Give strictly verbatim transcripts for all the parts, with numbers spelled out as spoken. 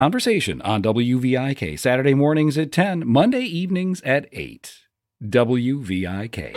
Conversation on W V I K, Saturday mornings at ten, Monday evenings at eight. W V I K.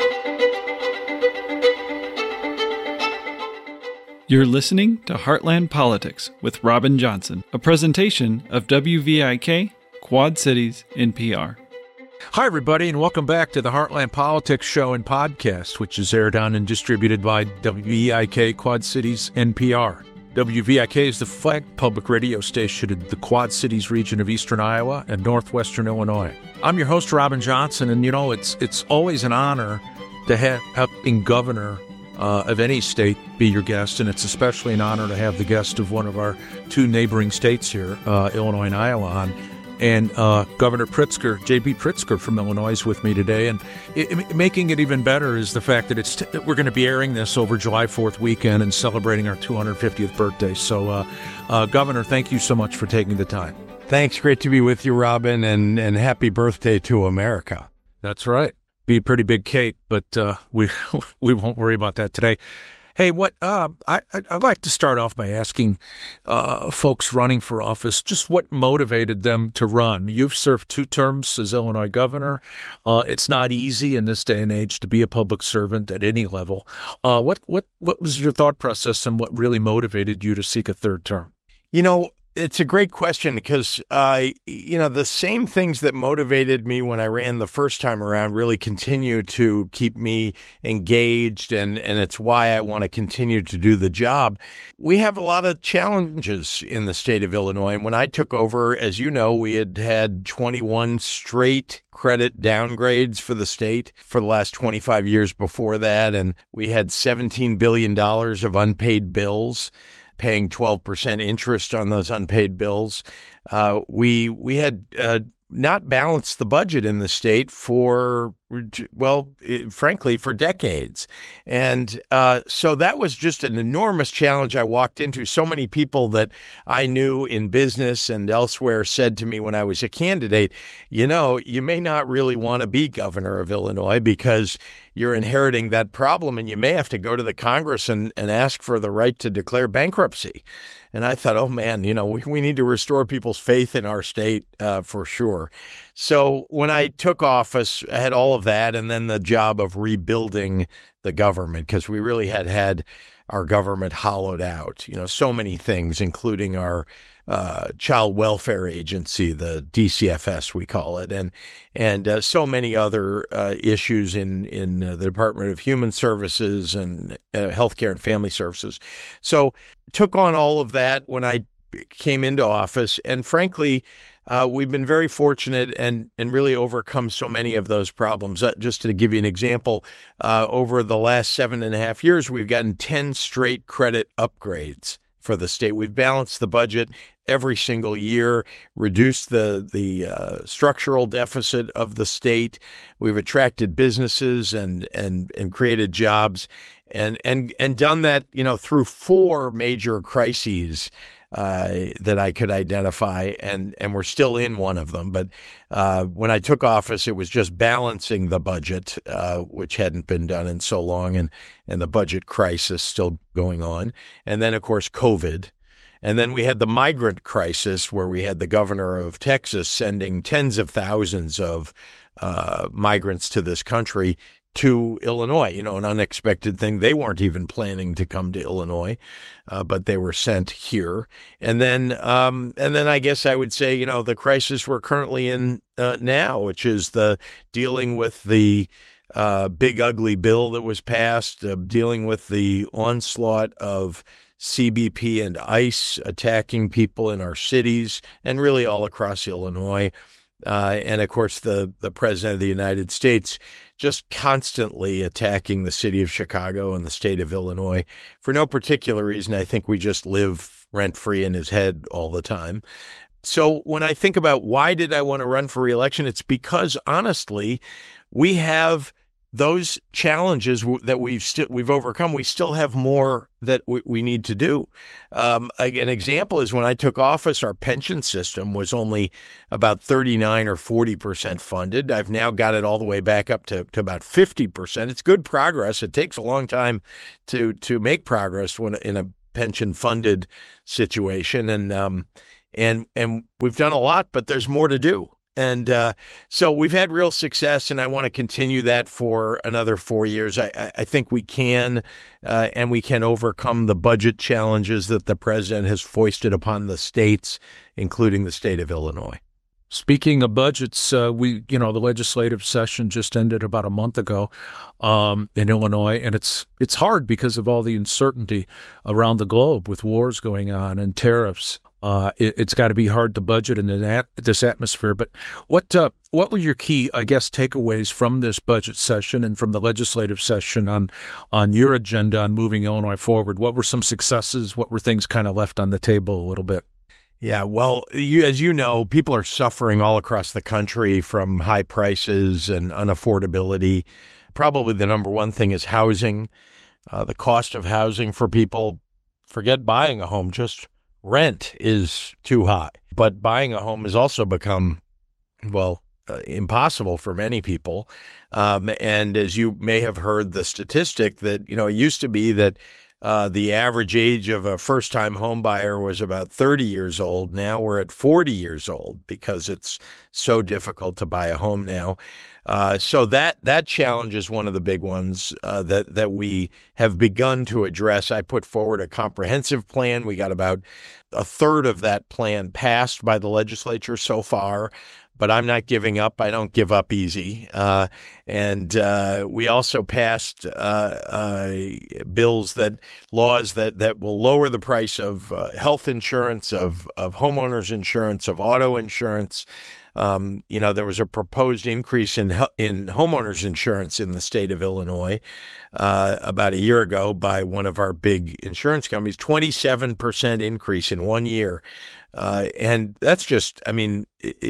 You're listening to Heartland Politics with Robin Johnson, a presentation of W V I K, Quad Cities N P R. Hi, everybody, and welcome back to the Heartland Politics Show and Podcast, which is aired on and distributed by W V I K, Quad Cities N P R. W V I K is the flag public radio station in the Quad Cities region of eastern Iowa and northwestern Illinois. I'm your host, Robin Johnson, and, you know, it's it's always an honor to have, have a governor uh, of any state be your guest, and it's especially an honor to have the guest of one of our two neighboring states here, uh, Illinois and Iowa, on. And uh, Governor Pritzker, J B Pritzker from Illinois, is with me today. And it, it, making it even better is the fact that it's t- we're going to be airing this over July fourth weekend and celebrating our two hundred fiftieth birthday. So, uh, uh, Governor, thank you so much for taking the time. Thanks. Great to be with you, Robin, and, and happy birthday to America. That's right. Be a pretty big cake, but uh, we we won't worry about that today. Hey, what uh, I, I'd like to start off by asking uh, folks running for office just what motivated them to run. You've served two terms as Illinois governor. Uh, it's not easy in this day and age to be a public servant at any level. Uh, what what what was your thought process and what really motivated you to seek a third term? You know, it's a great question because, uh, you know, the same things that motivated me when I ran the first time around really continue to keep me engaged, and, and it's why I want to continue to do the job. We have a lot of challenges in the state of Illinois. And when I took over, as you know, we had had twenty-one straight credit downgrades for the state for the last twenty-five years before that. And we had seventeen billion dollars of unpaid bills, paying twelve percent interest on those unpaid bills. Uh, we we had uh, not balanced the budget in the state for, well, it, frankly, for decades. And uh, so that was just an enormous challenge I walked into. So many people that I knew in business and elsewhere said to me when I was a candidate, you know, you may not really want to be governor of Illinois because you're inheriting that problem and you may have to go to the Congress and, and ask for the right to declare bankruptcy. And I thought, oh, man, you know, we, we need to restore people's faith in our state uh, for sure. So when I took office, I had all of that and then the job of rebuilding the government because we really had had our government hollowed out. You know, so many things, including our uh, child welfare agency, the D C F S, we call it, and and uh, so many other uh, issues in in uh, the Department of Human Services and uh, Healthcare and Family Services. So took on all of that when I came into office, and frankly, Uh, we've been very fortunate and and really overcome so many of those problems. Uh, just to give you an example, uh, over the last seven and a half years, we've gotten ten straight credit upgrades for the state. We've balanced the budget every single year, reduced the the uh, structural deficit of the state. We've attracted businesses and and and created jobs, and and and done that, you know, through four major crises Uh, that I could identify, and, and we're still in one of them. But uh, when I took office, it was just balancing the budget, uh, which hadn't been done in so long, and, and the budget crisis still going on. And then, of course, COVID. And then we had the migrant crisis where we had the governor of Texas sending tens of thousands of uh, migrants to this country to Illinois, you know, an unexpected thing. They weren't even planning to come to Illinois, uh, but they were sent here. And then, um, and then I guess I would say, you know, the crisis we're currently in uh, now, which is the dealing with the uh, big ugly bill that was passed, uh, dealing with the onslaught of C B P and ICE attacking people in our cities and really all across Illinois. Uh, and of course, the, the president of the United States just constantly attacking the city of Chicago and the state of Illinois for no particular reason. I think we just live rent-free in his head all the time. So when I think about why did I want to run for re-election, it's because, honestly, we have those challenges that we've still we've overcome. We still have more that we, we need to do. Um, an example is when I took office, our pension system was only about thirty-nine or forty percent funded. I've now got it all the way back up to, to about fifty percent. It's good progress. It takes a long time to to make progress when in a pension funded situation, and um, and and we've done a lot, but there's more to do. And uh, so we've had real success, and I want to continue that for another four years. I, I think we can, uh, and we can overcome the budget challenges that the president has foisted upon the states, including the state of Illinois. Speaking of budgets, uh, we, you know, the legislative session just ended about a month ago um, in Illinois, and it's it's hard because of all the uncertainty around the globe with wars going on and tariffs. Uh, it, it's got to be hard to budget in that, this atmosphere. But what uh, what were your key, I guess, takeaways from this budget session and from the legislative session on on your agenda on moving Illinois forward? What were some successes? What were things kind of left on the table a little bit? Yeah, well, you, as you know, people are suffering all across the country from high prices and unaffordability. Probably the number one thing is housing. Uh, the cost of housing for people, forget buying a home, just rent is too high. But buying a home has also become, well, uh, impossible for many people. Um, and as you may have heard the statistic that, you know, it used to be that Uh, the average age of a first-time home buyer was about thirty years old. Now we're at forty years old because it's so difficult to buy a home now. Uh, so that that challenge is one of the big ones uh, that that we have begun to address. I put forward a comprehensive plan. We got about a third of that plan passed by the legislature so far. But I'm not giving up. I don't give up easy. Uh, and uh, we also passed uh, uh, bills that laws that, that will lower the price of uh, health insurance, of of homeowners insurance, of auto insurance. Um, you know, there was a proposed increase in in homeowners insurance in the state of Illinois uh, about a year ago by one of our big insurance companies, twenty-seven percent increase in one year. Uh, and that's just, I mean,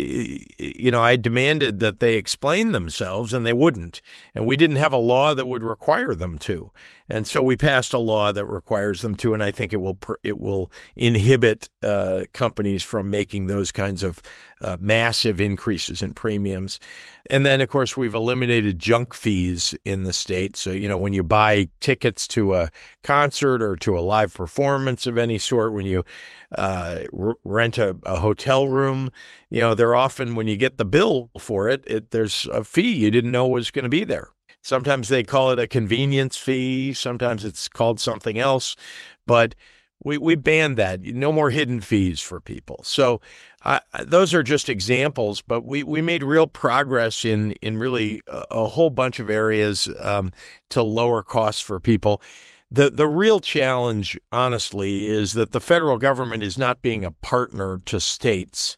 you know, I demanded that they explain themselves and they wouldn't. And we didn't have a law that would require them to. And so we passed a law that requires them to. And I think it will it will inhibit uh, companies from making those kinds of uh, massive increases in premiums. And then, of course, we've eliminated junk fees in the state. So, you know, when you buy tickets to a concert or to a live performance of any sort, when you uh, r- rent a, a hotel room, you know, they're often, when you get the bill for it, it there's a fee you didn't know was going to be there. Sometimes they call it a convenience fee. Sometimes it's called something else. But we, we banned that. No more hidden fees for people. So uh, those are just examples, but we, we made real progress in, in really a, a whole bunch of areas um, to lower costs for people. The the real challenge, honestly, is that the federal government is not being a partner to states.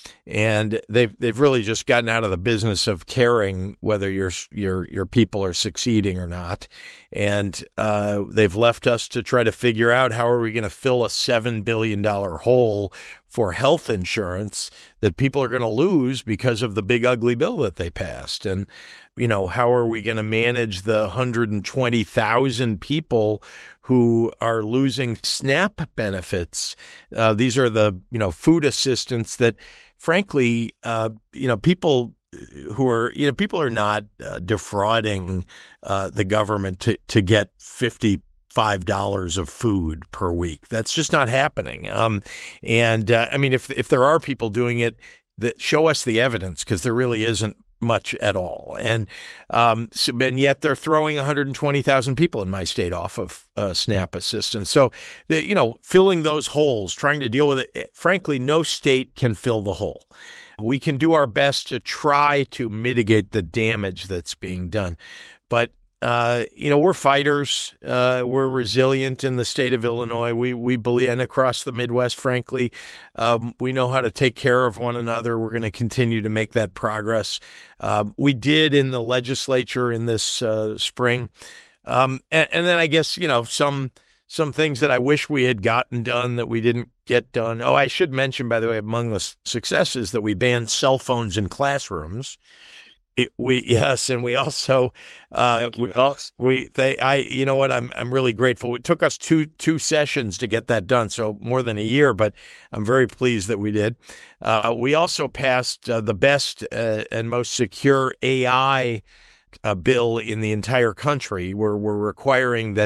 And they've they've really just gotten out of the business of caring whether your your your people are succeeding or not, and uh, they've left us to try to figure out how are we going to fill a seven billion dollar hole for health insurance that people are going to lose because of the big ugly bill that they passed, and you know, how are we going to manage the one hundred twenty thousand people who are losing SNAP benefits? Uh, these are the you know food assistance that. Frankly, uh, you know, people who are, you know, people are not uh, defrauding uh, the government to, to get fifty-five dollars of food per week. That's just not happening. Um, and uh, I mean, if if there are people doing it, that show us the evidence, because there really isn't much at all. And um, so, and yet they're throwing one hundred twenty thousand people in my state off of uh, SNAP assistance. So, the, you know, filling those holes, trying to deal with it, frankly, no state can fill the hole. We can do our best to try to mitigate the damage that's being done. But Uh, you know, we're fighters. Uh, we're resilient in the state of Illinois. We we believe, and across the Midwest, frankly, um, we know how to take care of one another. We're going to continue to make that progress. Uh, we did in the legislature in this uh, spring. Um, and, and then I guess, you know, some some things that I wish we had gotten done that we didn't get done. Oh, I should mention, by the way, among the successes, that we banned cell phones in classrooms. It, we yes, and we also uh, we also, we they I you know what I'm I'm really grateful. It took us two two sessions to get that done, so more than a year, but I'm very pleased that we did. Uh, we also passed uh, the best uh, and most secure A I uh, bill in the entire country, where we're requiring that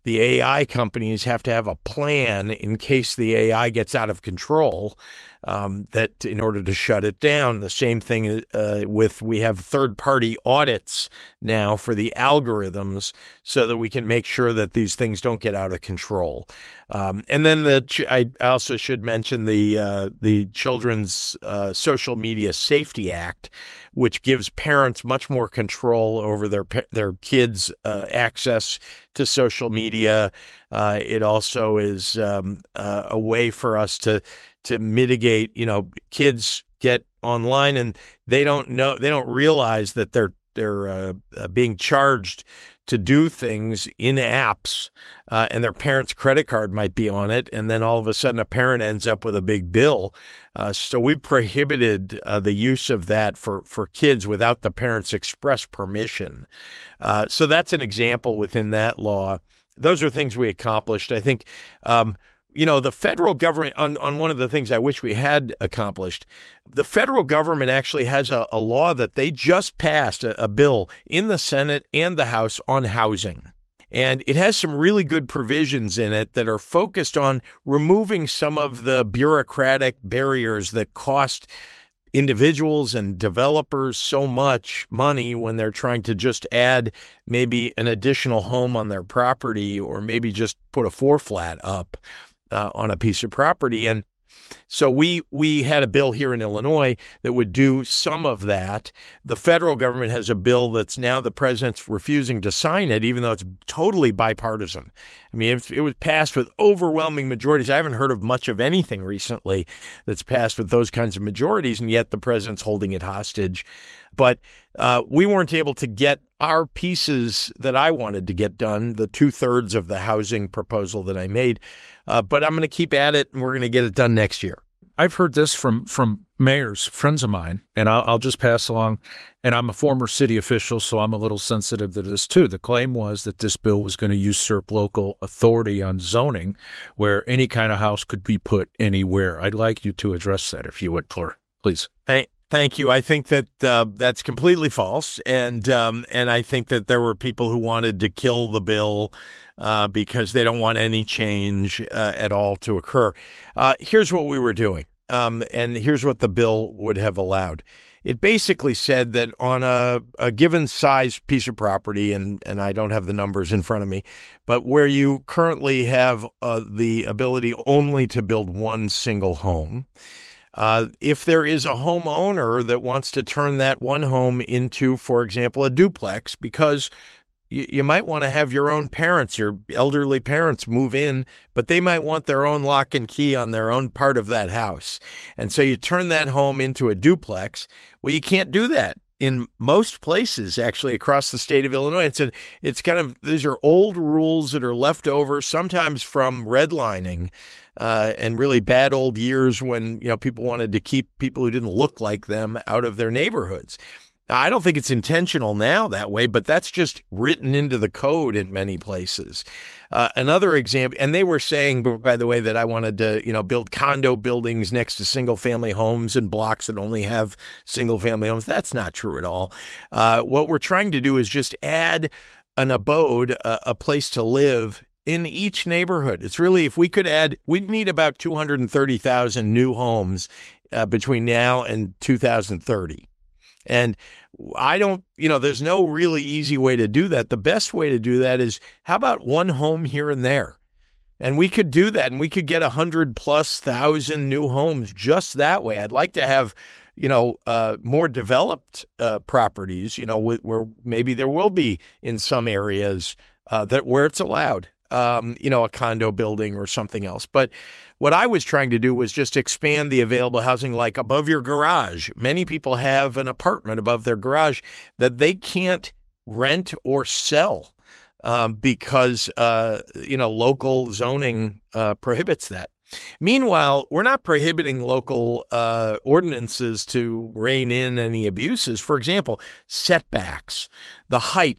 the A I companies have to have a plan in case the A I gets out of control, um, that in order to shut it down. The same thing uh, with, we have third-party audits now for the algorithms so that we can make sure that these things don't get out of control. Um, and then the I also should mention the uh, the Children's uh, Social Media Safety Act, which gives parents much more control over their their kids' uh, access to social media. Uh, it also is um, uh, a way for us to to mitigate. You know, kids get online and they don't know, they don't realize that they're they're uh, uh, being charged to do things in apps, uh, and their parent's credit card might be on it, and then all of a sudden a parent ends up with a big bill. Uh, so we prohibited uh, the use of that for, for kids without the parent's express permission. Uh, so that's an example within that law. Those are things we accomplished. I think, um, you know, the federal government, on, on one of the things I wish we had accomplished, the federal government actually has a, a law that they just passed, a, a bill in the Senate and the House on housing. And it has some really good provisions in it that are focused on removing some of the bureaucratic barriers that cost individuals and developers so much money when they're trying to just add maybe an additional home on their property, or maybe just put a four flat up uh, on a piece of property. And so we we had a bill here in Illinois that would do some of that. The federal government has a bill that's now the president's refusing to sign it, even though it's totally bipartisan. I mean, it, it was passed with overwhelming majorities. I haven't heard of much of anything recently that's passed with those kinds of majorities, and yet the president's holding it hostage. But uh, we weren't able to get our pieces that I wanted to get done, the two-thirds of the housing proposal that I made. Uh, but I'm going to keep at it, and we're going to get it done next year. I've heard this from from mayors, friends of mine, and I'll, I'll just pass along. And I'm a former city official, so I'm a little sensitive to this too. The claim was that this bill was going to usurp local authority on zoning, where any kind of house could be put anywhere. I'd like you to address that, if you would, please. Hey. Thank you. I think that uh, that's completely false, and um, and I think that there were people who wanted to kill the bill uh, because they don't want any change uh, at all to occur. Uh, here's what we were doing, um, and here's what the bill would have allowed. It basically said that on a, a given size piece of property, and, and I don't have the numbers in front of me, but where you currently have uh, the ability only to build one single home, Uh, if there is a homeowner that wants to turn that one home into, for example, a duplex, because you, you might want to have your own parents, your elderly parents move in, but they might want their own lock and key on their own part of that house. And so you turn that home into a duplex. Well, you can't do that in most places, actually, across the state of Illinois. It's a, it's kind of, these are old rules that are left over, sometimes from redlining. Uh, and really bad old years when, you know, people wanted to keep people who didn't look like them out of their neighborhoods. Now, I don't think it's intentional now that way, but that's just written into the code in many places. Uh, another example, and they were saying, by the way, that I wanted to, you know, build condo buildings next to single family homes and blocks that only have single family homes. That's not true at all. Uh, what we're trying to do is just add an abode, a, a place to live in each neighborhood. It's really, if we could add, we'd need about two hundred thirty thousand new homes uh, between now and two thousand thirty. And I don't, you know, there's no really easy way to do that. The best way to do that is, how about one home here and there? And we could do that, and we could get a hundred plus thousand new homes just that way. I'd like to have, you know, uh, more developed uh, properties, you know, where maybe there will be in some areas uh, that where it's allowed. Um, you know, a condo building or something else. But what I was trying to do was just expand the available housing, like above your garage. Many people have an apartment above their garage that they can't rent or sell um, because, uh, you know, local zoning uh, prohibits that. Meanwhile, we're not prohibiting local uh, ordinances to rein in any abuses. For example, setbacks, the height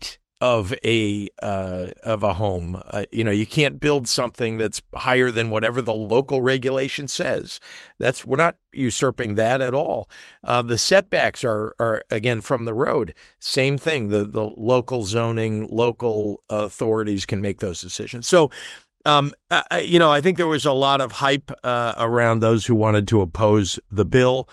of a uh, of a home. Uh, you know, you can't build something that's higher than whatever the local regulation says. That's we're not usurping that at all. Uh, the setbacks are are again from the road. Same thing. The the local zoning, local authorities can make those decisions. So. Um, I, you know, I think there was a lot of hype uh, around those who wanted to oppose the bill,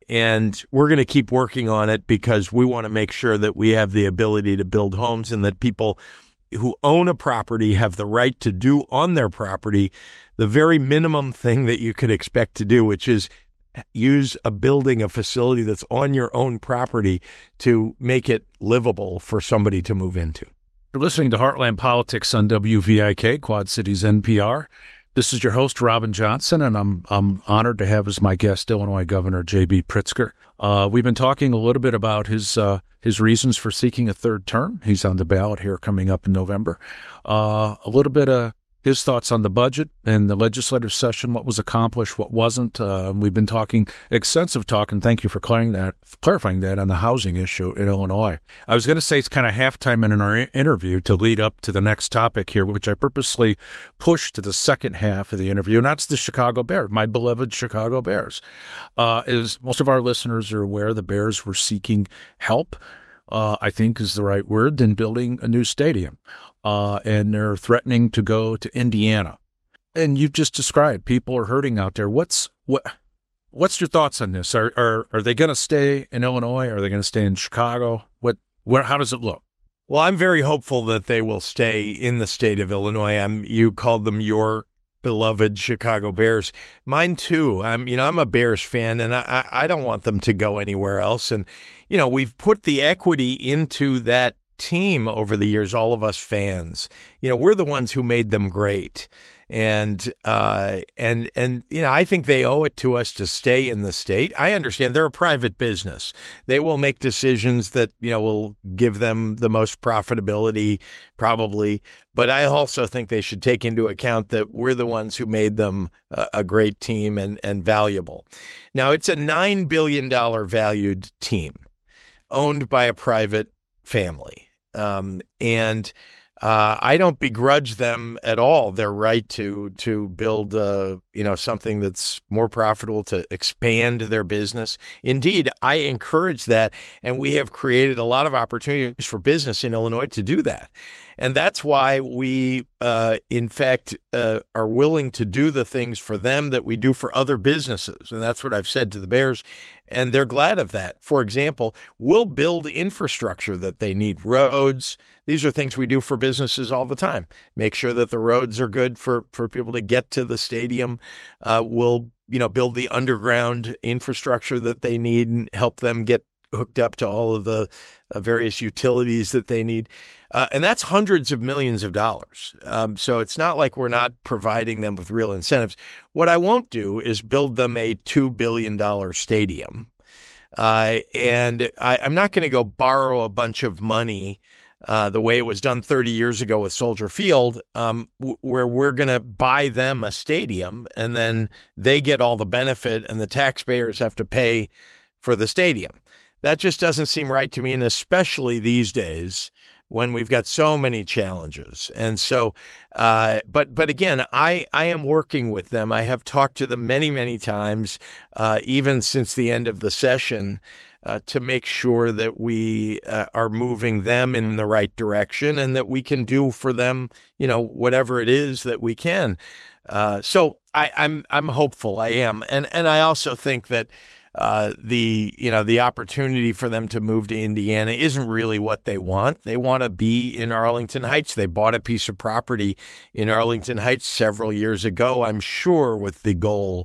and we're going to keep working on it because we want to make sure that we have the ability to build homes and that people who own a property have the right to do on their property the very minimum thing that you could expect to do, which is use a building, a facility that's on your own property to make it livable for somebody to move into. You're listening to Heartland Politics on W V I K, Quad Cities N P R. This is your host, Robin Johnson, and I'm I'm honored to have as my guest Illinois Governor J B. Pritzker. Uh, we've been talking a little bit about his uh, his reasons for seeking a third term. He's on the ballot here coming up in November. Uh, a little bit of his thoughts on the budget and the legislative session, what was accomplished, what wasn't. Uh, we've been talking extensive talk, and thank you for clarifying that, clarifying that on the housing issue in Illinois. I was going to say it's kind of halftime in our interview to lead up to the next topic here, which I purposely pushed to the second half of the interview, and that's the Chicago Bears, my beloved Chicago Bears. Uh, as most of our listeners are aware, the Bears were seeking help, uh, I think is the right word, in building a new stadium. Uh, and they're threatening to go to Indiana. And you've just described people are hurting out there. What's what? What's your thoughts on this? Are are are they going to stay in Illinois? Are they going to stay in Chicago? What? Where? How does it look? Well, I'm very hopeful that they will stay in the state of Illinois. I'm, you called them your beloved Chicago Bears. Mine too. I'm, you know, I'm a Bears fan, and I I don't want them to go anywhere else. And you know, we've put the equity into that team over the years, all of us fans. You know, we're the ones who made them great. And, uh, and, and, you know, I think they owe it to us to stay in the state. I understand they're a private business. They will make decisions that, you know, will give them the most profitability, probably. But I also think they should take into account that we're the ones who made them a, a great team and, and valuable. Now, it's a nine billion dollars valued team owned by a private family. Um, and uh, I don't begrudge them at all their right to to build, uh, you know, something that's more profitable, to expand their business. Indeed, I encourage that, and we have created a lot of opportunities for business in Illinois to do that. And that's why we, uh, in fact, uh, are willing to do the things for them that we do for other businesses. And that's what I've said to the Bears, and they're glad of that. For example, we'll build infrastructure that they need, roads. These are things we do for businesses all the time. Make sure that the roads are good for, for people to get to the stadium. Uh, we'll, you know, build the underground infrastructure that they need and help them get hooked up to all of the uh, various utilities that they need. Uh, and that's hundreds of millions of dollars. Um, so it's not like we're not providing them with real incentives. What I won't do is build them a two billion dollars stadium. Uh, and I, I'm not going to go borrow a bunch of money uh, the way it was done thirty years ago with Soldier Field, um, w- where we're going to buy them a stadium and then they get all the benefit and the taxpayers have to pay for the stadium. That just doesn't seem right to me, and especially these days when we've got so many challenges. And so, uh, but but again, I, I am working with them. I have talked to them many, many times, uh, even since the end of the session, uh, to make sure that we uh, are moving them in the right direction and that we can do for them, you know, whatever it is that we can. Uh, so I, I'm I'm hopeful. I am, and and I also think that. Uh, the, you know, the opportunity for them to move to Indiana isn't really what they want. They want to be in Arlington Heights. They bought a piece of property in Arlington Heights several years ago, I'm sure, with the goal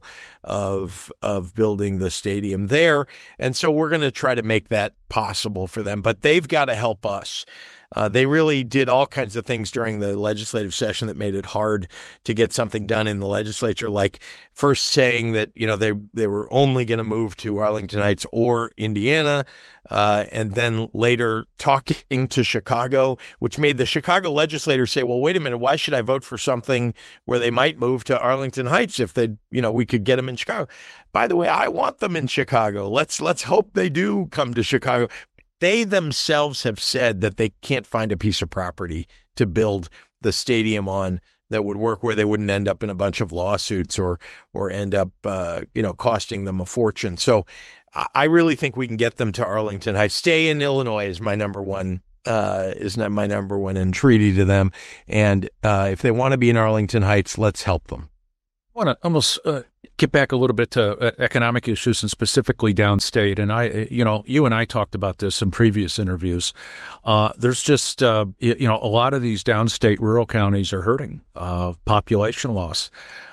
of, of building the stadium there. And so we're going to try to make that possible for them, but they've got to help us. Uh, they really did all kinds of things during the legislative session that made it hard to get something done in the legislature, like first saying that, you know, they they were only going to move to Arlington Heights or Indiana, uh, and then later talking to Chicago, which made the Chicago legislators say, well, wait a minute, why should I vote for something where they might move to Arlington Heights if they, you know, we could get them in Chicago? By the way, I want them in Chicago. Let's let's hope they do come to Chicago. they themselves have said that they can't find a piece of property to build the stadium on that would work, where they wouldn't end up in a bunch of lawsuits or or end up, uh, you know, costing them a fortune. So I really think we can get them to Arlington Heights. Stay in Illinois is my number one, uh, is not my number one entreaty to them. And uh, if they want to be in Arlington Heights, let's help them. I want to almost uh, get back a little bit to uh, economic issues and specifically downstate. And I, you know, you and I talked about this in previous interviews. Uh, there's just, uh, you know, a lot of these downstate rural counties are hurting. Uh, population loss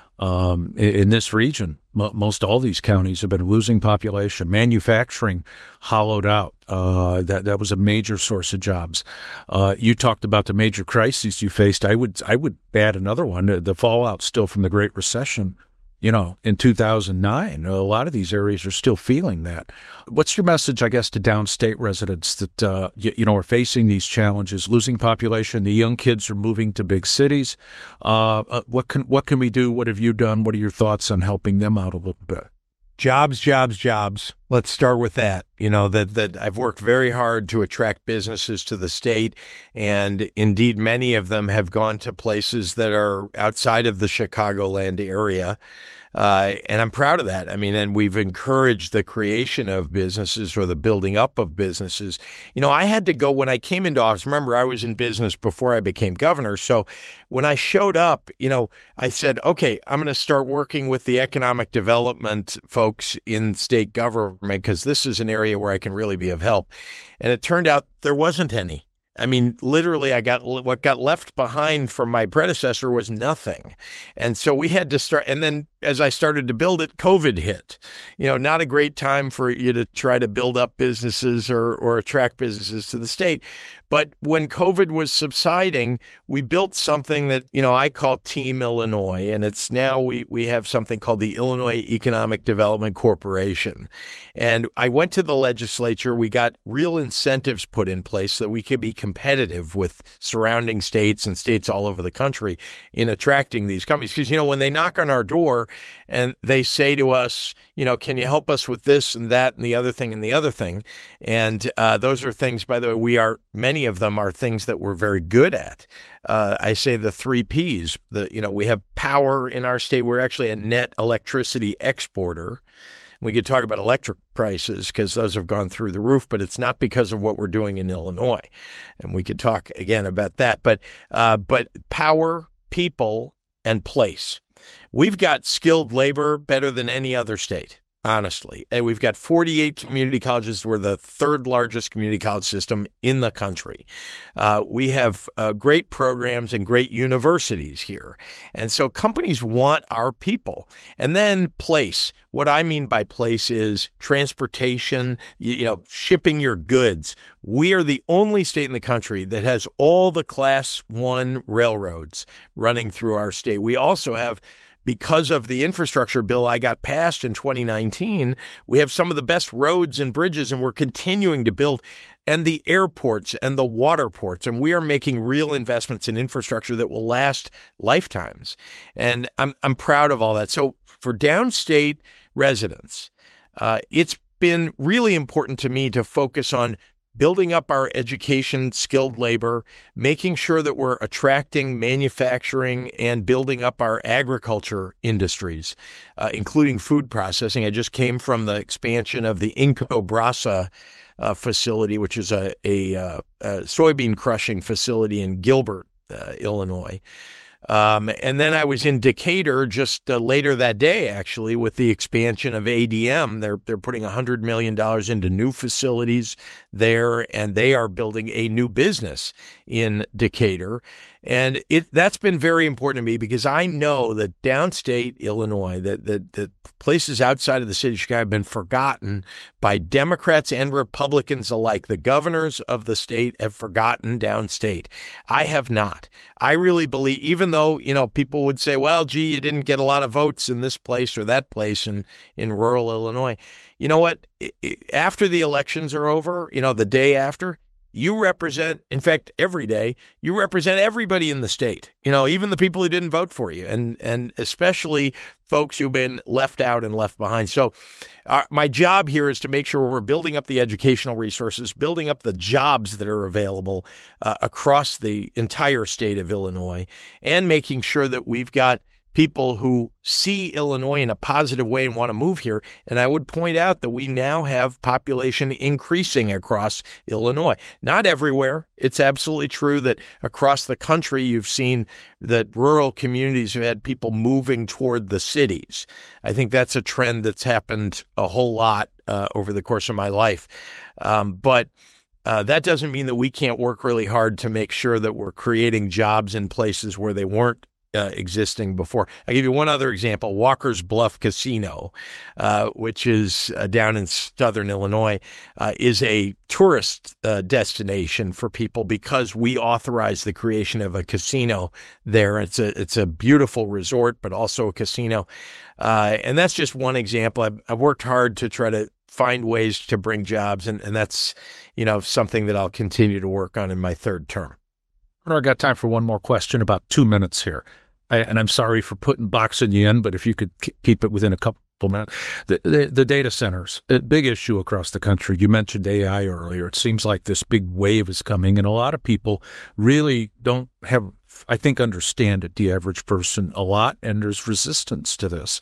um, in, in this region. M- most all these counties have been losing population. Manufacturing hollowed out. Uh, that that was a major source of jobs. Uh, you talked about the major crises you faced. I would I would add another one. The fallout still from the Great Recession. You know, in two thousand nine, a lot of these areas are still feeling that. What's your message, I guess, to downstate residents that, uh, you, you know, are facing these challenges, losing population, the young kids are moving to big cities. Uh, uh, what can what can we do? What have you done? What are your thoughts on helping them out a little bit? Jobs, jobs, jobs. Let's start with that. You know, that that I've worked very hard to attract businesses to the state. And indeed, many of them have gone to places that are outside of the Chicagoland area. Uh, and I'm proud of that. I mean, and we've encouraged the creation of businesses or the building up of businesses. You know, I had to go when I came into office. Remember, I was in business before I became governor. So when I showed up, you know, I said, okay, I'm going to start working with the economic development folks in state government because this is an area where I can really be of help. And it turned out there wasn't any. I mean, literally, I got what got left behind from my predecessor was nothing. And so we had to start. And then as I started to build it, COVID hit. You know, not a great time for you to try to build up businesses or, or attract businesses to the state. But when COVID was subsiding, we built something that, you know, I call Team Illinois. And it's now we, we have something called the Illinois Economic Development Corporation. And I went to the legislature. We got real incentives put in place so that we could be competitive with surrounding states and states all over the country in attracting these companies. Because, you know, when they knock on our door and they say to us, you know, can you help us with this and that and the other thing and the other thing? And uh, those are things, by the way, we are, many of them are things that we're very good at. Uh, I say the three Ps, the, you know, we have power in our state. We're actually a net electricity exporter. We could talk about electric prices because those have gone through the roof, but it's not because of what we're doing in Illinois. And we could talk again about that. But uh, but power, people, and place. We've got skilled labor better than any other state, honestly. And we've got forty-eight community colleges. We're the third largest community college system in the country. Uh, we have uh, great programs and great universities here. And so companies want our people. And then place. What I mean by place is transportation, you, you know, shipping your goods. We are the only state in the country that has all the class one railroads running through our state. We also have, because of the infrastructure bill I got passed in twenty nineteen, we have some of the best roads and bridges, and we're continuing to build, and the airports and the water ports. And we are making real investments in infrastructure that will last lifetimes. And I'm I'm proud of all that. So for downstate residents, uh, it's been really important to me to focus on building up our education, skilled labor, making sure that we're attracting manufacturing and building up our agriculture industries, uh, including food processing. I just came from the expansion of the Inco Brasa uh, facility, which is a, a, a soybean crushing facility in Gilbert, uh, Illinois. Um, and then I was in Decatur just uh, later that day, actually, with the expansion of A D M. They're they're putting one hundred million dollars into new facilities there, and they are building a new business in Decatur. And it that's been very important to me because I know that downstate Illinois, that that that places outside of the city of Chicago have been forgotten by Democrats and Republicans alike. The governors of the state have forgotten downstate. I have not. I really believe, even though, you know, people would say, well, gee, you didn't get a lot of votes in this place or that place in, in rural Illinois. You know what? After the elections are over, you know, the day after, you represent, in fact, every day, you represent everybody in the state, you know, even the people who didn't vote for you, and and especially folks who've been left out and left behind. So uh, my job here is to make sure we're building up the educational resources, building up the jobs that are available uh, across the entire state of Illinois, and making sure that we've got people who see Illinois in a positive way and want to move here. And I would point out that we now have population increasing across Illinois. Not everywhere. It's absolutely true that across the country, you've seen that rural communities have had people moving toward the cities. I think that's a trend that's happened a whole lot uh, over the course of my life. Um, but Uh, that doesn't mean that we can't work really hard to make sure that we're creating jobs in places where they weren't uh, existing before. I'll give you one other example. Walker's Bluff Casino, uh, which is uh, down in southern Illinois, uh, is a tourist uh, destination for people because we authorized the creation of a casino there. It's a it's a beautiful resort, but also a casino. Uh, and that's just one example. I've, I've worked hard to try to find ways to bring jobs, and, and that's, you know, something that I'll continue to work on in my third term. I got time for one more question, about two minutes here. I, and I'm sorry for putting boxing you in, but if you could k- keep it within a couple minutes. The, the, the data centers, a big issue across the country. You mentioned A I earlier. It seems like this big wave is coming, and a lot of people really don't have, I think, understand it, the average person, a lot, and there's resistance to this.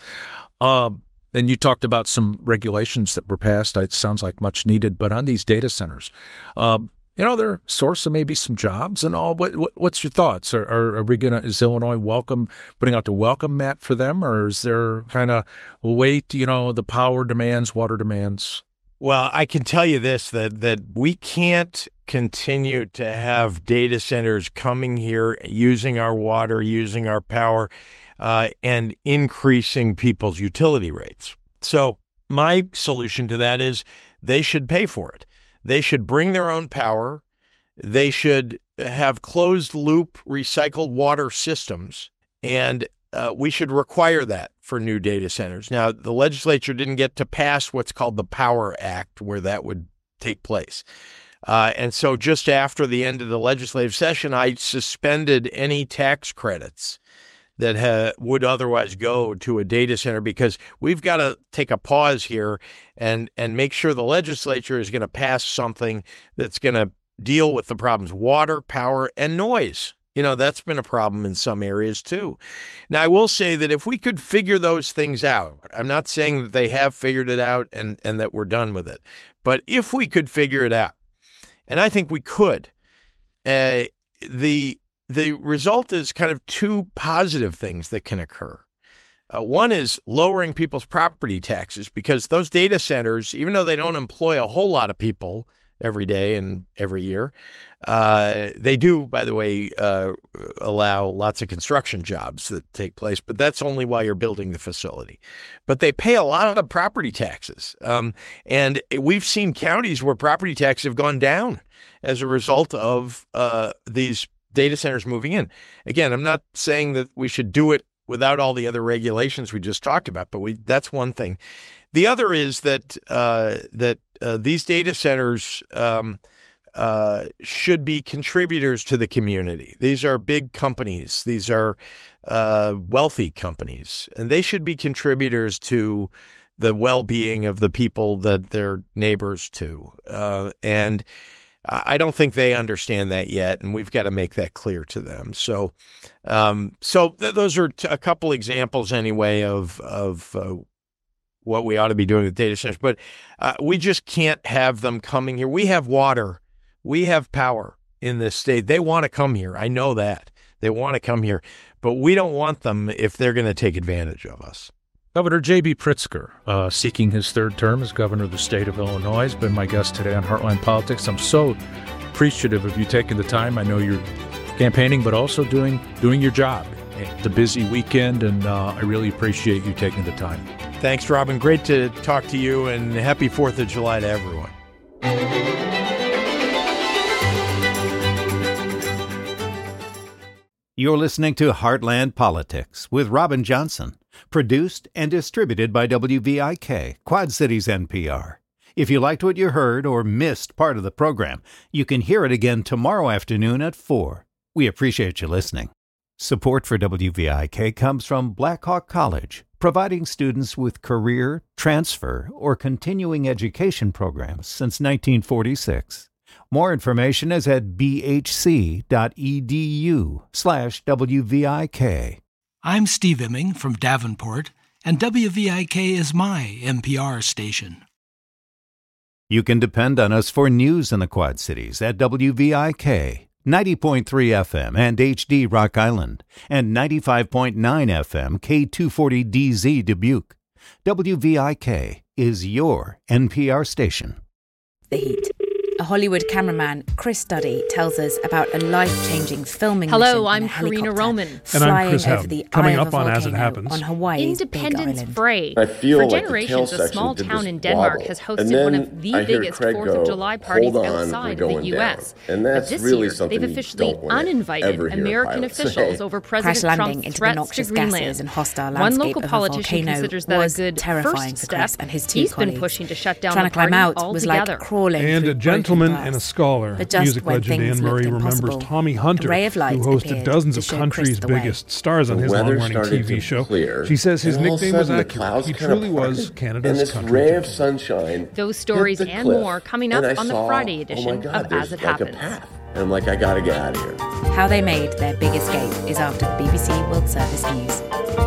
Um, And you talked about some regulations that were passed. It sounds like much needed. But on these data centers, um, you know, they're a source of maybe some jobs and all. What, what what's your thoughts? Are, are, are we gonna? Is Illinois welcome putting out the welcome mat for them, or is there kind of wait? You know, the power demands, water demands. Well, I can tell you this, that that we can't continue to have data centers coming here, using our water, using our power, Uh, and increasing people's utility rates. So my solution to that is they should pay for it. They should bring their own power. They should have closed-loop recycled water systems, and uh, we should require that for new data centers. Now, the legislature didn't get to pass what's called the Power Act, where that would take place. Uh, and so just after the end of the legislative session, I suspended any tax credits that ha- would otherwise go to a data center, because we've got to take a pause here and and make sure the legislature is going to pass something that's going to deal with the problems: water, power, and noise. You know, that's been a problem in some areas too. Now, I will say that if we could figure those things out, I'm not saying that they have figured it out and, and that we're done with it, but if we could figure it out, and I think we could, uh, the The result is kind of two positive things that can occur. Uh, one is lowering people's property taxes, because those data centers, even though they don't employ a whole lot of people every day and every year, uh, they do, by the way, uh, allow lots of construction jobs that take place, but that's only while you're building the facility. But they pay a lot of property taxes. Um, and we've seen counties where property taxes have gone down as a result of uh, these data centers moving in. Again, I'm not saying that we should do it without all the other regulations we just talked about, but we that's one thing. The other is that uh, that uh, these data centers um, uh, should be contributors to the community. These are big companies. These are uh, wealthy companies, and they should be contributors to the well-being of the people that they're neighbors to. Uh, and I don't think they understand that yet, and we've got to make that clear to them. So, um, so th- those are t- a couple examples, anyway, of of uh, what we ought to be doing with data centers. But uh, we just can't have them coming here. We have water, we have power in this state. They want to come here. I know that they want to come here, but we don't want them if they're going to take advantage of us. Governor J B. Pritzker, uh, seeking his third term as governor of the state of Illinois, has been my guest today on Heartland Politics. I'm so appreciative of you taking the time. I know you're campaigning, but also doing doing your job. It's a busy weekend, and uh, I really appreciate you taking the time. Thanks, Robin. Great to talk to you, and happy fourth of July to everyone. You're listening to Heartland Politics with Robin Johnson, produced and distributed by W V I K, Quad Cities N P R. If you liked what you heard or missed part of the program, you can hear it again tomorrow afternoon at four. We appreciate you listening. Support for W V I K comes from Blackhawk College, providing students with career, transfer, or continuing education programs since nineteen forty-six. More information is at bhc.edu slash WVIK. I'm Steve Imming from Davenport, and W V I K is my N P R station. You can depend on us for news in the Quad Cities at W V I K, ninety point three F M and H D Rock Island, and ninety-five point nine F M K two forty D Z Dubuque. W V I K is your N P R station. The Heat. A Hollywood cameraman, Chris Duddy, tells us about a life-changing filming Hello, mission I'm in a Karina Roman. And I'm Chris over Houghton, the coming eye up of a on As It volcano Happens. on Hawaii's Independence Big Island. Parade. I feel For like the generations, tail a small section did town this in Denmark wobble. has And hosted then one of the I hear biggest Craig fourth go, of July parties "Hold on, outside we're of the going U S. down." And that's but this really year, something they've you officially don't wanna uninvited ever hear American pilots officials say. over Crash President landing Trump's into the threats to noxious Greenland. gases and hostile One landscape local of a politician volcano considers that was a good terrifying first for step. Chris and his two He's colleagues. been pushing to shut down Trying the to climb party out was altogether. like crawling And through a gentleman broken and a glass. scholar, But just music when legend things Anne Murray looked remembers impossible, Tommy a Hunter, ray of light who hosted appeared dozens to of show countries' Chris the way. biggest stars on The his weather long-running T started V to show. clear, She says his and all of a nickname was sudden the accurate. clouds He kinda truly was parted, Canada's and this country ray of gentleman. sunshine Those stories hit the and cliff, more coming up and I on the saw, Friday oh edition my God, of there's As It like Happens. a path. And I'm like, I gotta get out of here. How they made their big escape is after the B B C World Service News.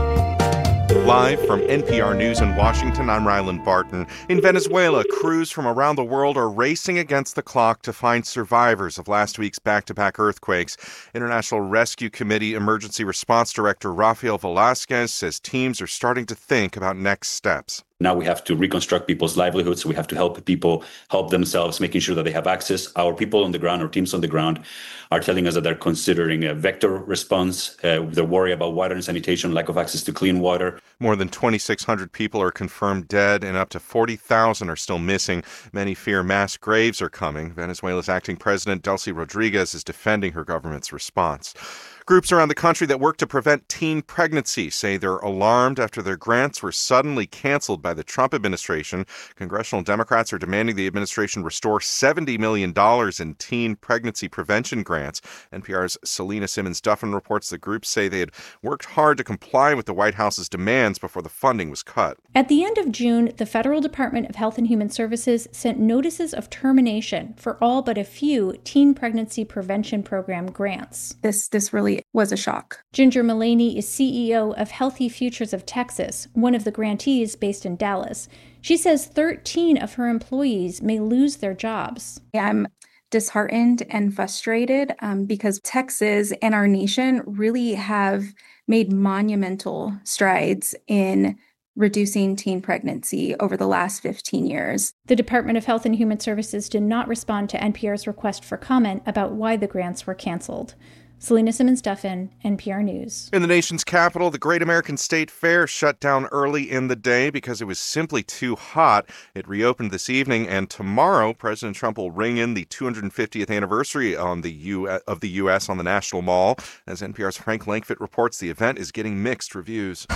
Live from N P R News in Washington, I'm Ryland Barton. In Venezuela, crews from around the world are racing against the clock to find survivors of last week's back-to-back earthquakes. International Rescue Committee Emergency Response Director Rafael Velasquez says teams are starting to think about next steps. Now we have to reconstruct people's livelihoods. We have to help people help themselves, making sure that they have access. Our people on the ground, our teams on the ground, are telling us that they're considering a vector response. Uh, they're worried about water and sanitation, lack of access to clean water. More than twenty-six hundred people are confirmed dead, and up to forty thousand are still missing. Many fear mass graves are coming. Venezuela's acting president, Delcy Rodriguez, is defending her government's response. Groups around the country that work to prevent teen pregnancy say they're alarmed after their grants were suddenly canceled by the Trump administration. Congressional Democrats are demanding the administration restore seventy million dollars in teen pregnancy prevention grants. N P R's Selena Simmons-Duffin reports the groups say they had worked hard to comply with the White House's demands before the funding was cut. At the end of June, the Federal Department of Health and Human Services sent notices of termination for all but a few teen pregnancy prevention program grants. This, this really was a shock. Ginger Mullaney is C E O of Healthy Futures of Texas, one of the grantees based in Dallas. She says thirteen of her employees may lose their jobs. I'm disheartened and frustrated um, because Texas and our nation really have made monumental strides in reducing teen pregnancy over the last fifteen years. The Department of Health and Human Services did not respond to N P R's request for comment about why the grants were canceled. Selena Simmons-Duffin, N P R News. In the nation's capital, the Great American State Fair shut down early in the day because it was simply too hot. It reopened this evening, and tomorrow, President Trump will ring in the two hundred fiftieth anniversary on the U- of the U S on the National Mall. As N P R's Frank Langfitt reports, the event is getting mixed reviews.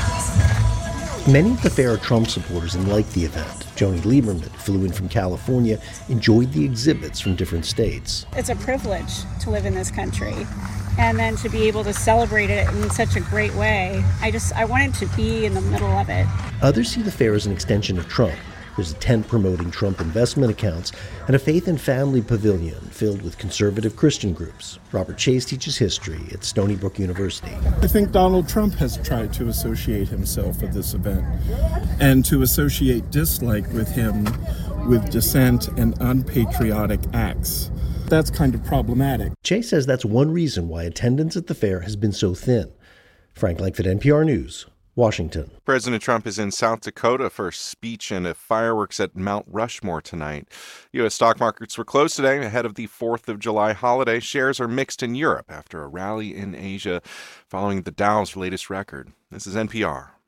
Many of the fair are Trump supporters and liked the event. Joni Lieberman flew in from California, enjoyed the exhibits from different states. It's a privilege to live in this country, and then to be able to celebrate it in such a great way. I just, I wanted to be in the middle of it. Others see the fair as an extension of Trump. There's a tent promoting Trump investment accounts and a faith and family pavilion filled with conservative Christian groups. Robert Chase teaches history at Stony Brook University. I think Donald Trump has tried to associate himself with this event and to associate dislike with him with dissent and unpatriotic acts. That's kind of problematic. Chase says that's one reason why attendance at the fair has been so thin. Frank Langfitt, N P R News, Washington. President Trump is in South Dakota for a speech and a fireworks at Mount Rushmore tonight. U S stock markets were closed today ahead of the fourth of July holiday. Shares are mixed in Europe after a rally in Asia following the Dow's latest record. This is N P R.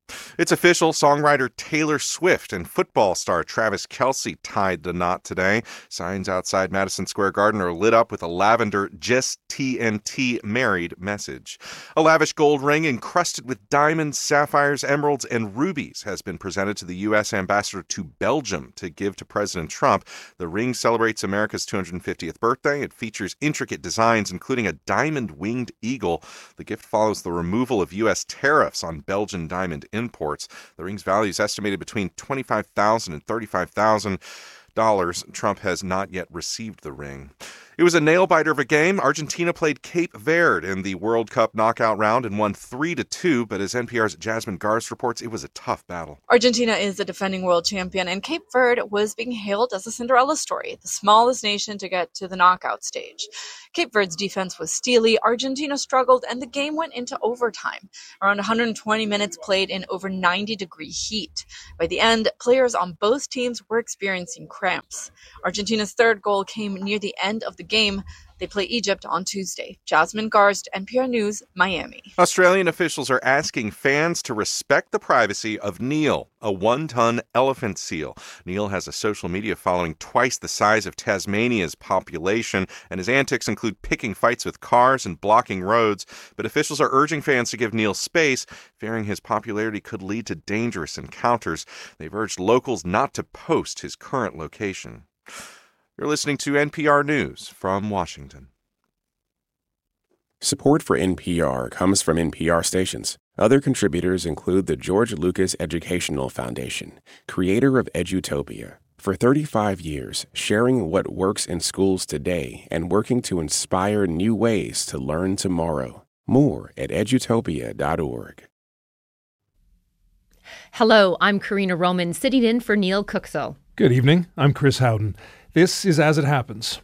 It's official. Songwriter Taylor Swift and football star Travis Kelce tied the knot today. Signs outside Madison Square Garden are lit up with a lavender "Just T N T Married" message. A lavish gold ring encrusted with diamonds, sapphires, emeralds, and rubies has been presented to the U S ambassador to Belgium to give to President Trump. The ring celebrates America's two hundred fiftieth birthday. It features intricate designs, including a diamond-winged eagle. The gift follows the removal of U S tariffs on Belgian diamond imports. The ring's value is estimated between twenty-five thousand dollars and thirty-five thousand dollars. Trump has not yet received the ring. It was a nail-biter of a game. Argentina played Cape Verde in the World Cup knockout round and won three to two, but as N P R's Jasmine Garst reports, it was a tough battle. Argentina is the defending world champion, and Cape Verde was being hailed as a Cinderella story, the smallest nation to get to the knockout stage. Cape Verde's defense was steely, Argentina struggled, and the game went into overtime. Around one hundred twenty minutes played in over ninety degree heat. By the end, players on both teams were experiencing cramps. Argentina's third goal came near the end of the game. They play Egypt on Tuesday. Jasmine Garst, N P R News, Miami. Australian officials are asking fans to respect the privacy of Neil, a one-ton elephant seal. Neil has a social media following twice the size of Tasmania's population, and his antics include picking fights with cars and blocking roads. But officials are urging fans to give Neil space, fearing his popularity could lead to dangerous encounters. They've urged locals not to post his current location. You're listening to N P R News from Washington. Support for N P R comes from N P R stations. Other contributors include the George Lucas Educational Foundation, creator of Edutopia. For thirty-five years, sharing what works in schools today and working to inspire new ways to learn tomorrow. More at edutopia dot org. Hello, I'm Karina Roman, sitting in for Neil Cookthell. Good evening. I'm Chris Howden. This is As It Happens.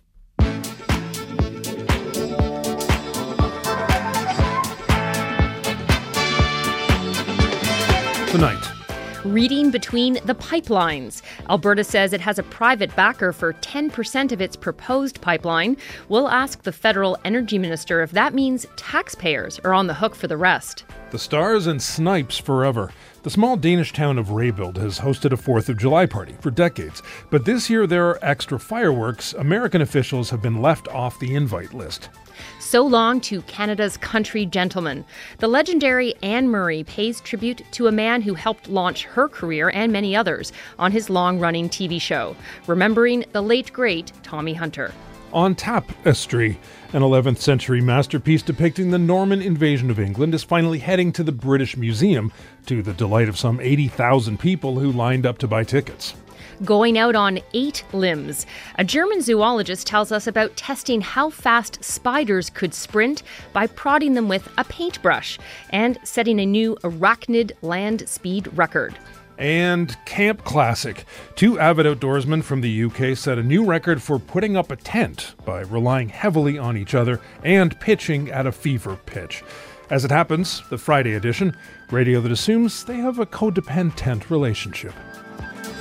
Tonight. Reading between the pipelines. Alberta says it has a private backer for ten percent of its proposed pipeline. We'll ask the federal energy minister if that means taxpayers are on the hook for the rest. The Stars and Snipes forever. The small Danish town of Raybild has hosted a fourth of July party for decades. But this year there are extra fireworks. American officials have been left off the invite list. So long to Canada's country gentleman. The legendary Anne Murray pays tribute to a man who helped launch her career and many others on his long-running T V show, remembering the late, great Tommy Hunter. On Tapestry, an eleventh century masterpiece depicting the Norman invasion of England, is finally heading to the British Museum, to the delight of some eighty thousand people who lined up to buy tickets. Going out on eight limbs. A German zoologist tells us about testing how fast spiders could sprint by prodding them with a paintbrush and setting a new arachnid land speed record. And Camp Classic. Two avid outdoorsmen from the U K set a new record for putting up a tent by relying heavily on each other and pitching at a fever pitch. As it happens, the Friday edition, radio that assumes they have a codependent relationship.